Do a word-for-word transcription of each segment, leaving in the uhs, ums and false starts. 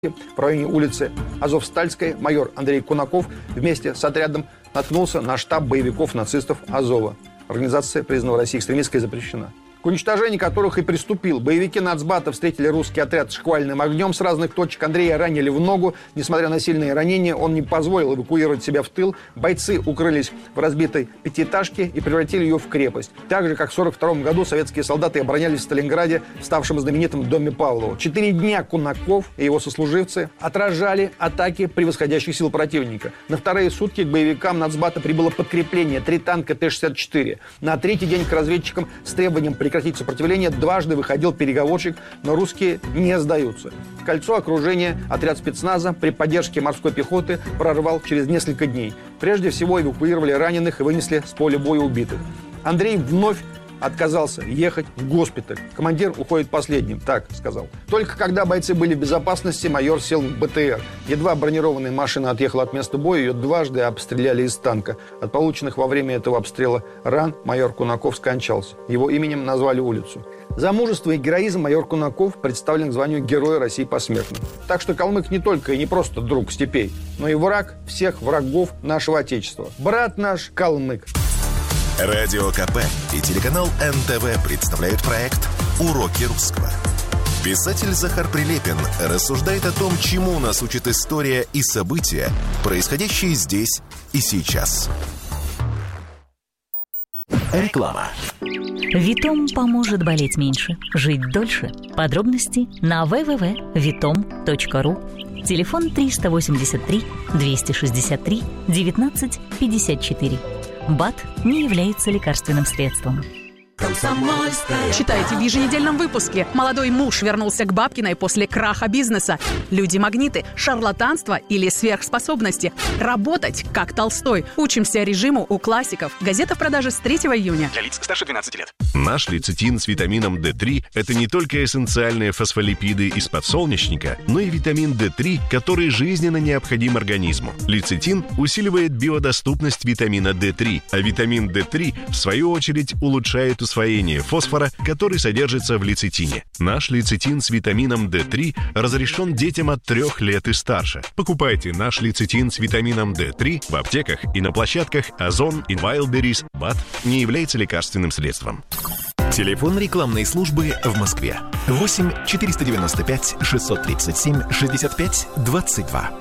В районе улицы Азовстальской майор Андрей Кунаков вместе с отрядом наткнулся на штаб боевиков нацистов Азова. Организация, признанная Россией экстремистской, запрещена. К уничтожению которых и приступил. Боевики нацбата встретили русский отряд шквальным огнем с разных точек. Андрея ранили в ногу. Несмотря на сильные ранения, он не позволил эвакуировать себя в тыл. Бойцы укрылись в разбитой пятиэтажке и превратили ее в крепость. Так же, как в сорок втором году советские солдаты оборонялись в Сталинграде, ставшем знаменитым доме Павлова. Четыре дня Кунаков и его сослуживцы отражали атаки превосходящих сил противника. На вторые сутки к боевикам нацбата прибыло подкрепление. Три танка Т шестьдесят четыре. На третий день к разведчикам с требованием прекратить сопротивление дважды выходил переговорщик, но русские не сдаются. Кольцо окружения отряд спецназа при поддержке морской пехоты прорвал через несколько дней. Прежде всего эвакуировали раненых и вынесли с поля боя убитых. Андрей вновь отказался ехать в госпиталь. Командир уходит последним, так сказал. Только когда бойцы были в безопасности, майор сел в Бэ Тэ Эр. Едва бронированная машина отъехала от места боя, ее дважды обстреляли из танка. От полученных во время этого обстрела ран майор Кунаков скончался. Его именем назвали улицу. За мужество и героизм майор Кунаков представлен к званию Героя России посмертно. Так что калмык не только и не просто друг степей, но и враг всех врагов нашего Отечества. Брат наш калмык. Радио Ка Пэ и телеканал Эн Тэ Вэ представляют проект «Уроки русского». Писатель Захар Прилепин рассуждает о том, чему нас учит история и события, происходящие здесь и сейчас. Реклама. Витом поможет болеть меньше, жить дольше. Подробности на дабл ю дабл ю дабл ю точка витом точка ру. Телефон триста восемьдесят три двести шестьдесят три девятнадцать пятьдесят четыре. БАД не является лекарственным средством. Читайте в еженедельном выпуске. Молодой муж вернулся к Бабкиной после краха бизнеса. Люди-магниты, шарлатанство или сверхспособности. Работать, как Толстой. Учимся режиму у классиков. Газета в продаже с третьего июня. Для лиц старше двенадцати лет. Наш лецитин с витамином Дэ три – это не только эссенциальные фосфолипиды из подсолнечника, но и витамин Дэ три, который жизненно необходим организму. Лецитин усиливает биодоступность витамина Дэ три, а витамин Дэ три, в свою очередь, улучшает усвоение фосфора, который содержится в лецитине. Наш лецитин с витамином Дэ три разрешен детям от трех лет и старше. Покупайте наш лецитин с витамином Дэ три в аптеках и на площадках Озон и Wildberries. БАД не является лекарственным средством. Телефон рекламной службы в Москве. восемь четыреста девяносто пять шестьсот тридцать семь шестьдесят пять двадцать два.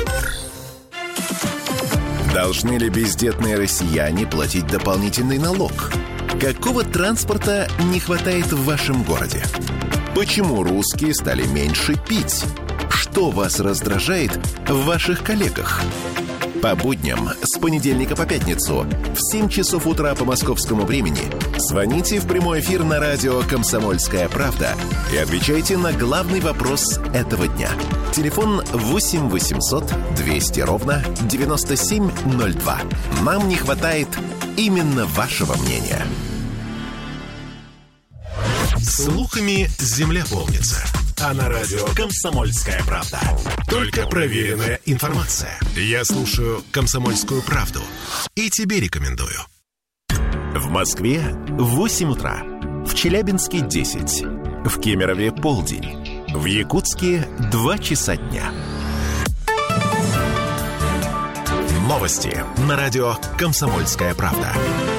Должны ли бездетные россияне платить дополнительный налог? Какого транспорта не хватает в вашем городе? Почему русские стали меньше пить? Что вас раздражает в ваших коллегах? По будням с понедельника по пятницу в семь часов утра по московскому времени звоните в прямой эфир на радио «Комсомольская правда» и отвечайте на главный вопрос этого дня. Телефон восемь восемьсот двести ровно девяносто семь ноль два. Нам не хватает именно вашего мнения. Слухами земля полнится. А на радио «Комсомольская правда» только проверенная информация. Я слушаю «Комсомольскую правду» и тебе рекомендую. В Москве восемь утра, в Челябинске десять, в Кемерове полдень, в Якутске два часа дня. Новости на радио «Комсомольская правда».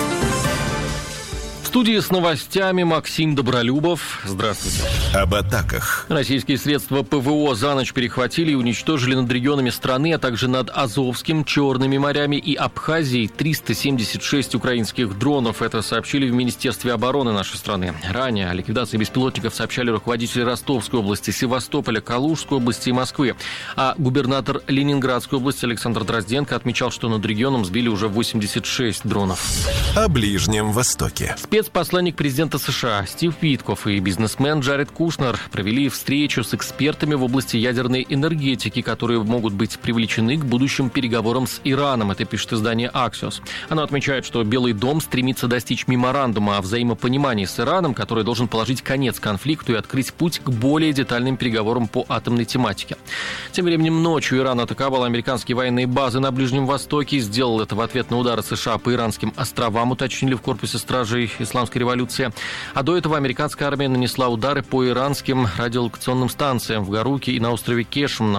В студии с новостями Максим Добролюбов. Здравствуйте. Об атаках. Российские средства Пэ Вэ О за ночь перехватили и уничтожили над регионами страны, а также над Азовским, Черными морями и Абхазией триста семьдесят шесть украинских дронов. Это сообщили в Министерстве обороны нашей страны. Ранее о ликвидации беспилотников сообщали руководители Ростовской области, Севастополя, Калужской области и Москвы. А губернатор Ленинградской области Александр Дрозденко отмечал, что над регионом сбили уже восемьдесят шесть дронов. О Ближнем Востоке. Спецпосланник президента США Стив Виткоф и бизнесмен Джаред Кушнер провели встречу с экспертами в области ядерной энергетики, которые могут быть привлечены к будущим переговорам с Ираном. Это пишет издание Axios. Оно отмечает, что Белый дом стремится достичь меморандума о взаимопонимании с Ираном, который должен положить конец конфликту и открыть путь к более детальным переговорам по атомной тематике. Тем временем ночью Иран атаковал американские военные базы на Ближнем Востоке и сделал это в ответ на удары США по иранским островам, уточнили в корпусе стражей исламской революции. А до этого американская армия нанесла удары по иранским радиолокационным станциям в Гаруке и на острове Кешм.